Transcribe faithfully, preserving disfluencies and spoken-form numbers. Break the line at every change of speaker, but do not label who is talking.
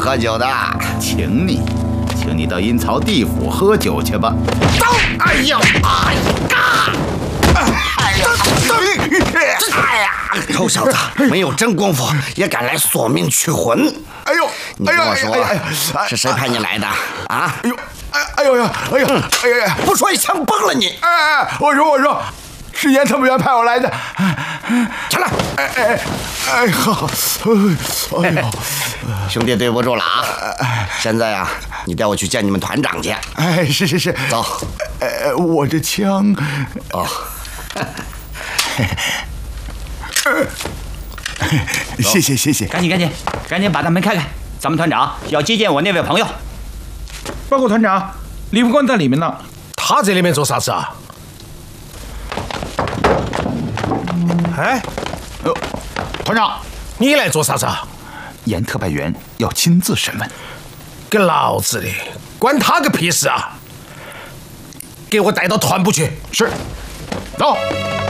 喝酒的，
请你，请你到阴曹地府喝酒去吧。
走！哎呦，哎呀！哎呀！哎呀！臭小子，没有真功夫也敢来索命取魂！
哎呦！
你跟我说，是谁派你来的啊？
哎呦！哎哎呦呀！哎呀！哎呀呀！
不说一枪崩了你！
哎哎，我说我说，是严特派员派我来的。
起来！
哎哎哎好！哎呦，
兄弟对不住了啊！现在啊，你带我去见你们团长去。
哎，是是是，
走。
哎，我这枪……
哦。
谢谢谢谢，
赶紧赶紧赶紧把大门开开，咱们团长要接见我那位朋友。
报告团长，李副官在里面呢。
他在里面做啥子啊？哎，
呃，团长，
你来做啥子啊？
严特派员要亲自审问。
跟老子的，关他个屁事啊！给我带到团部去。
是，走。